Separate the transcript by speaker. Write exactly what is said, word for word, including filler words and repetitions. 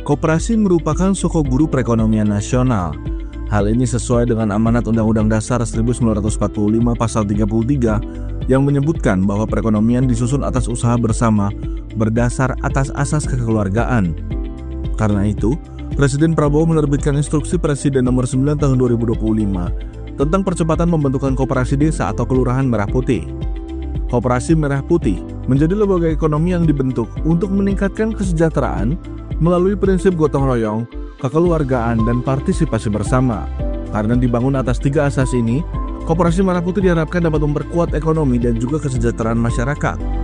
Speaker 1: Koperasi merupakan sokok guru perekonomian nasional. Hal ini sesuai dengan amanat Undang-Undang Dasar seribu sembilan ratus empat puluh lima Pasal tiga puluh tiga yang menyebutkan bahwa perekonomian disusun atas usaha bersama berdasar atas asas kekeluargaan. Karena itu, Presiden Prabowo menerbitkan Instruksi Presiden Nomor sembilan Tahun dua ribu dua puluh lima tentang percepatan pembentukan koperasi desa atau Kelurahan Merah Putih. Koperasi Merah Putih menjadi lembaga ekonomi yang dibentuk untuk meningkatkan kesejahteraan melalui prinsip gotong royong, kekeluargaan, dan partisipasi bersama. Karena dibangun atas tiga asas ini, Koperasi Merah Putih diharapkan dapat memperkuat ekonomi dan juga kesejahteraan masyarakat.